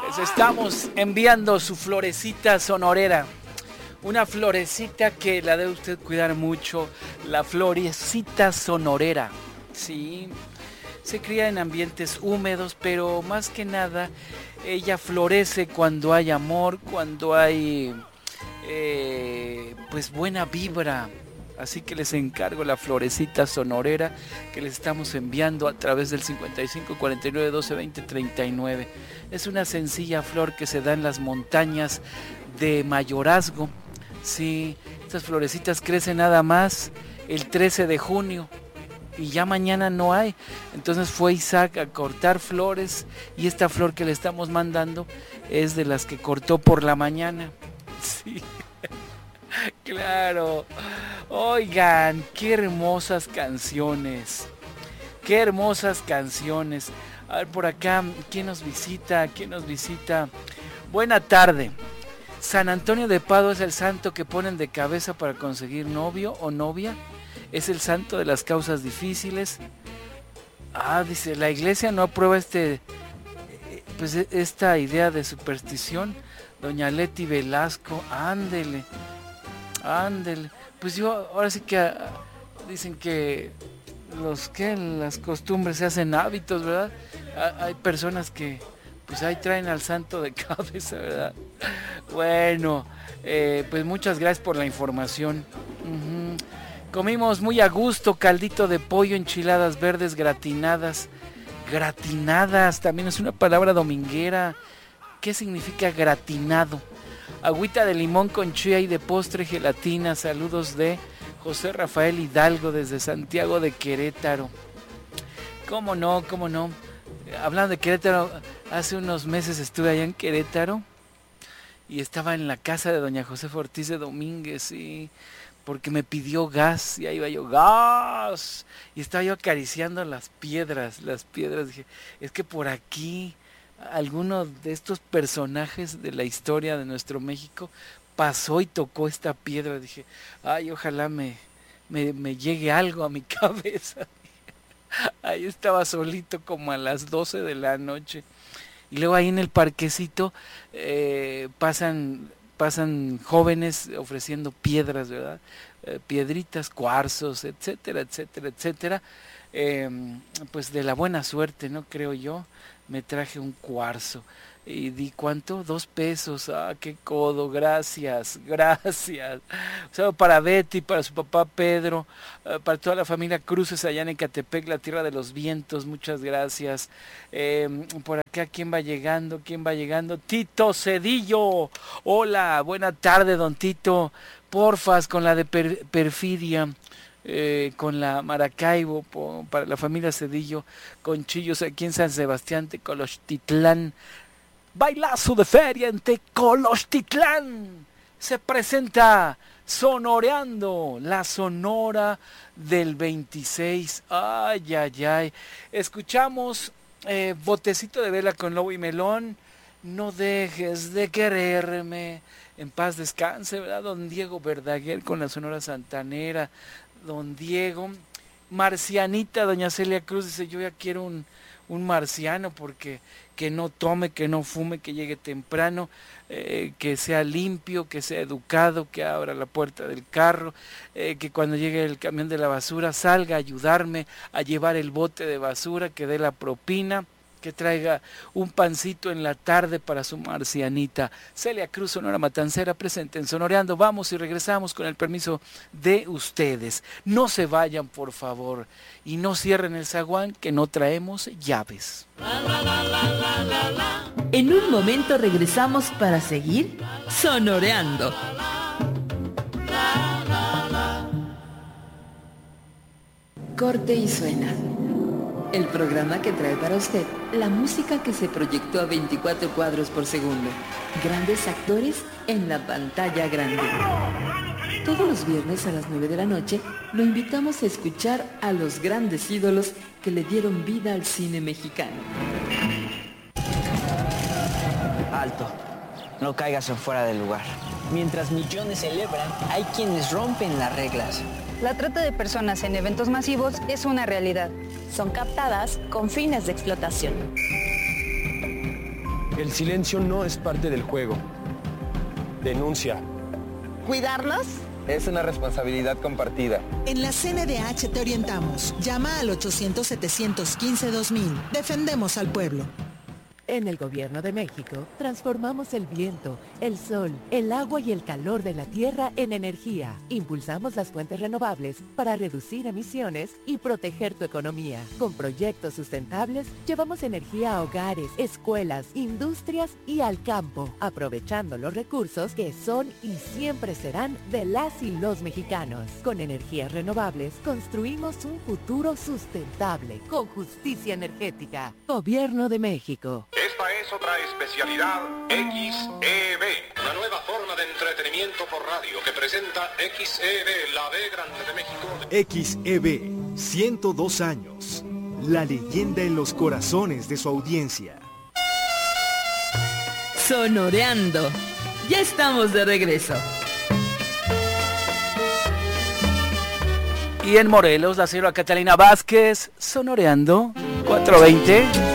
Les estamos enviando su florecita sonorera. Una florecita que la debe usted cuidar mucho. La florecita sonorera. Sí. Se cría en ambientes húmedos, pero más que nada ella florece cuando hay amor, cuando hay pues buena vibra. Así que les encargo la florecita sonorera que les estamos enviando a través del 55 49 12 20 39. Es una sencilla flor que se da en las montañas de Mayorazgo. Sí, estas florecitas crecen nada más el 13 de junio y ya mañana no hay. Entonces fue Isaac a cortar flores y esta flor que le estamos mandando es de las que cortó por la mañana. Sí. Claro. Oigan, qué hermosas canciones. Qué hermosas canciones. A ver por acá, ¿quién nos visita? ¿Quién nos visita? Buena tarde. San Antonio de Padua es el santo que ponen de cabeza para conseguir novio o novia. Es el santo de las causas difíciles. Dice, la iglesia no aprueba esta idea de superstición. Doña Leti Velasco, ándele. Pues yo, ahora sí que dicen que las costumbres se hacen hábitos, ¿verdad? Hay personas que pues ahí traen al santo de cabeza, ¿verdad? Bueno, pues muchas gracias por la información. Comimos muy a gusto, caldito de pollo, enchiladas verdes gratinadas. Gratinadas, también es una palabra dominguera. ¿Qué significa gratinado? Agüita de limón con chía y de postre gelatina. Saludos de José Rafael Hidalgo desde Santiago de Querétaro. ¿Cómo no? Hablando de Querétaro, hace unos meses estuve allá en Querétaro y estaba en la casa de doña Josefa Ortiz de Domínguez, sí, porque me pidió gas y ahí iba yo, gas, y estaba yo acariciando las piedras, dije, es que por aquí alguno de estos personajes de la historia de nuestro México pasó y tocó esta piedra. Dije, ojalá me llegue algo a mi cabeza. Ahí estaba solito como a las 12 de la noche. Y luego ahí en el parquecito pasan jóvenes ofreciendo piedras, ¿verdad? Piedritas, cuarzos, etcétera, etcétera, etcétera. Pues de la buena suerte, ¿no? Creo yo. Me traje un cuarzo y di ¿cuánto? 2 pesos. Qué codo, gracias. O sea, para Betty, para su papá Pedro, para toda la familia Cruces allá en Ecatepec, la tierra de los vientos, muchas gracias. Por acá, ¿quién va llegando? Tito Cedillo. Hola, buena tarde, don Tito. Porfas, con la de perfidia. Con la Maracaibo para la familia Cedillo, con Chillos aquí en San Sebastián, Tecolochtitlán. Bailazo de feria en Tecolochtitlán. Se presenta Sonoreando, la Sonora del 26. Ay. Escuchamos Botecito de Vela con Lobo y Melón. No dejes de quererme. En paz descanse, ¿verdad? Don Diego Verdaguer con la Sonora Santanera. Don Diego, Marcianita, doña Celia Cruz dice, yo ya quiero un marciano porque que no tome, que no fume, que llegue temprano, que sea limpio, que sea educado, que abra la puerta del carro, que cuando llegue el camión de la basura salga a ayudarme a llevar el bote de basura, que dé la propina, que traiga un pancito en la tarde para su marcianita. Celia Cruz, Sonora Matancera, presente en Sonoreando. Vamos y regresamos con el permiso de ustedes. No se vayan, por favor, y no cierren el zaguán, que no traemos llaves. En un momento regresamos para seguir Sonoreando. Corte y suena. El programa que trae para usted la música que se proyectó a 24 cuadros por segundo. Grandes actores en la pantalla grande. Todos los viernes a las 9 de la noche lo invitamos a escuchar a los grandes ídolos que le dieron vida al cine mexicano. Alto, no caigas en fuera del lugar. Mientras millones celebran, hay quienes rompen las reglas. La trata de personas en eventos masivos es una realidad. Son captadas con fines de explotación. El silencio no es parte del juego. Denuncia. ¿Cuidarnos? Es una responsabilidad compartida. En la CNDH te orientamos. Llama al 800-715-2000. Defendemos al pueblo. En el Gobierno de México, transformamos el viento, el sol, el agua y el calor de la tierra en energía. Impulsamos las fuentes renovables para reducir emisiones y proteger tu economía. Con proyectos sustentables, llevamos energía a hogares, escuelas, industrias y al campo, aprovechando los recursos que son y siempre serán de las y los mexicanos. Con energías renovables, construimos un futuro sustentable, con justicia energética. Gobierno de México. Esta es otra especialidad XEB, una nueva forma de entretenimiento por radio que presenta XEB, la B grande de México. XEB, 102 años, la leyenda en los corazones de su audiencia. Sonoreando, ya estamos de regreso. Y en Morelos, la señora Catalina Vázquez, sonoreando, 420.